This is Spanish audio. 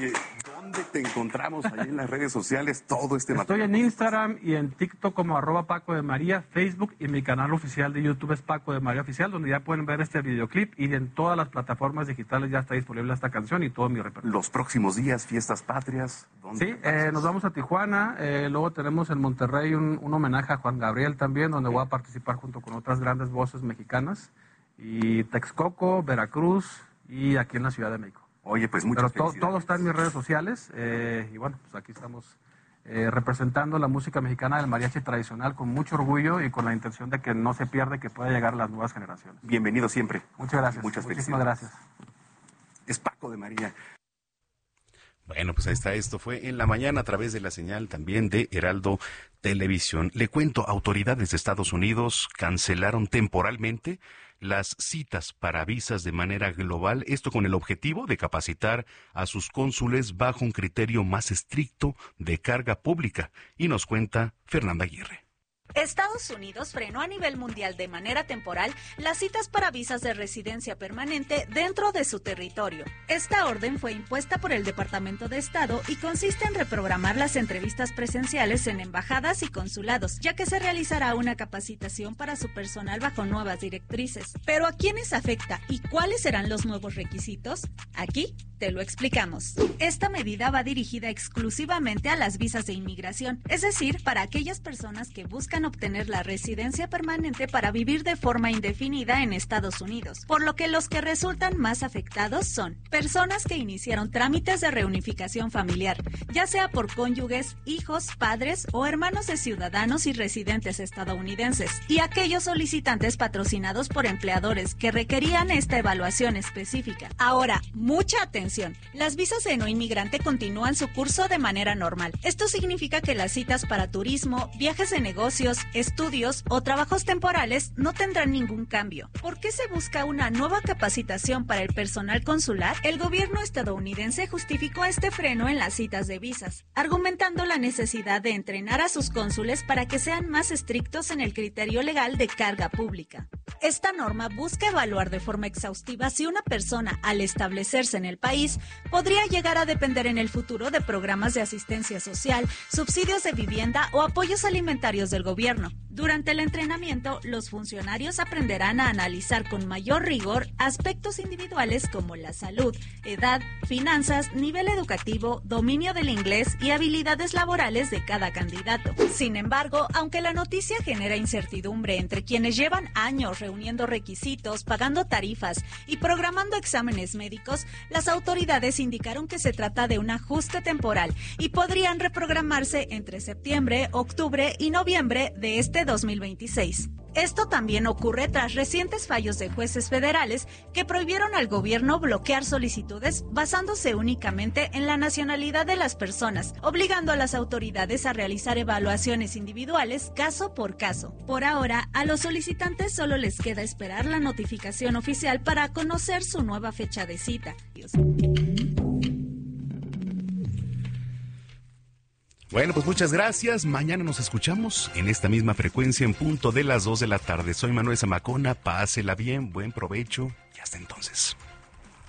Oye, ¿dónde te encontramos ahí en las redes sociales todo este material? Estoy en Instagram y en TikTok como @Paco de María, Facebook, y mi canal oficial de YouTube es Paco de María Oficial, donde ya pueden ver este videoclip, y en todas las plataformas digitales ya está disponible esta canción y todo mi repertorio. Los próximos días, fiestas patrias. Sí, nos vamos a Tijuana, luego tenemos en Monterrey un homenaje a Juan Gabriel también, donde voy a participar junto con otras grandes voces mexicanas, y Texcoco, Veracruz y aquí en la Ciudad de México. Oye, pues muchas Pero felicidades. todo está en mis redes sociales, y bueno, pues aquí estamos representando la música mexicana del mariachi tradicional con mucho orgullo y con la intención de que no se pierda, que pueda llegar a las nuevas generaciones. Bienvenido siempre. Muchas gracias. Muchas Muchísimas felicidades. gracias. Es Paco de María. Bueno, pues ahí está, esto fue en la mañana a través de la señal también de Heraldo Televisión. Le cuento, autoridades de Estados Unidos cancelaron temporalmente las citas para visas de manera global, esto con el objetivo de capacitar a sus cónsules bajo un criterio más estricto de carga pública. Y nos cuenta Fernanda Aguirre. Estados Unidos frenó a nivel mundial de manera temporal las citas para visas de residencia permanente dentro de su territorio. Esta orden fue impuesta por el Departamento de Estado y consiste en reprogramar las entrevistas presenciales en embajadas y consulados, ya que se realizará una capacitación para su personal bajo nuevas directrices. ¿Pero a quiénes afecta y cuáles serán los nuevos requisitos? Aquí te lo explicamos. Esta medida va dirigida exclusivamente a las visas de inmigración, es decir, para aquellas personas que buscan obtener la residencia permanente para vivir de forma indefinida en Estados Unidos, por lo que los que resultan más afectados son personas que iniciaron trámites de reunificación familiar, ya sea por cónyuges, hijos, padres o hermanos de ciudadanos y residentes estadounidenses, y aquellos solicitantes patrocinados por empleadores que requerían esta evaluación específica. Ahora, mucha atención, las visas de no inmigrante continúan su curso de manera normal. Esto significa que las citas para turismo, viajes de negocios, estudios o trabajos temporales no tendrán ningún cambio. ¿Por qué se busca una nueva capacitación para el personal consular? El gobierno estadounidense justificó este freno en las citas de visas, argumentando la necesidad de entrenar a sus cónsules para que sean más estrictos en el criterio legal de carga pública. Esta norma busca evaluar de forma exhaustiva si una persona, al establecerse en el país, podría llegar a depender en el futuro de programas de asistencia social, subsidios de vivienda o apoyos alimentarios del gobierno. Durante el entrenamiento, los funcionarios aprenderán a analizar con mayor rigor aspectos individuales como la salud, edad, finanzas, nivel educativo, dominio del inglés y habilidades laborales de cada candidato. Sin embargo, aunque la noticia genera incertidumbre entre quienes llevan años reuniendo requisitos, pagando tarifas y programando exámenes médicos, las autoridades indicaron que se trata de un ajuste temporal y podrían reprogramarse entre septiembre, octubre y noviembre de este 2026. Esto también ocurre tras recientes fallos de jueces federales que prohibieron al gobierno bloquear solicitudes basándose únicamente en la nacionalidad de las personas, obligando a las autoridades a realizar evaluaciones individuales caso por caso. Por ahora, a los solicitantes solo les queda esperar la notificación oficial para conocer su nueva fecha de cita. Bueno, pues muchas gracias. Mañana nos escuchamos en esta misma frecuencia en punto de las 2 de la tarde. Soy Manuel Zamacona. Pásela bien, buen provecho y hasta entonces.